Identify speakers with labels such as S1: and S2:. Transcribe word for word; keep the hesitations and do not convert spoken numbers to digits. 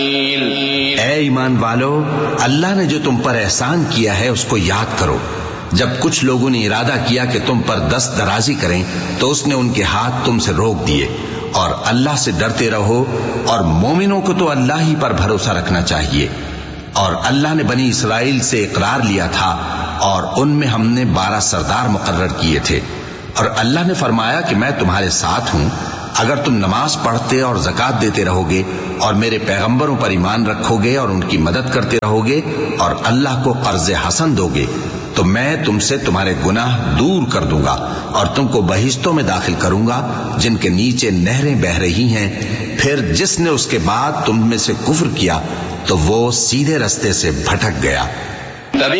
S1: ऐ ईमान वालो, अल्लाह ने जो तुम पर एहसान किया है उसको याद करो। जब कुछ लोगों ने इरादा किया कि तुम पर दस्त दराजी करें तो उसने उनके हाथ तुमसे रोक दिए। और अल्लाह से डरते रहो और मोमिनों को तो अल्लाह ही पर भरोसा रखना चाहिए। और अल्लाह ने बनी इसराइल से इकरार लिया था और उनमें हमने बारह सरदार मुकर्रर किए थे। और अल्लाह ने फरमाया कि मैं तुम्हारे साथ हूं अगर तुम नमाज पढ़ते और ज़कात देते रहोगे और मेरे पैगंबरों पर ईमान रखोगे और उनकी मदद करते रहोगे और अल्लाह को कर्ज हसन दोगे तो मैं तुमसे तुम्हारे गुनाह दूर कर दूंगा और तुमको बहिश्तों में दाखिल करूंगा जिनके नीचे नहरें बह रही हैं। फिर जिसने उसके बाद तुम में से कुफ्र किया तो वो सीधे रास्ते से भटक गया।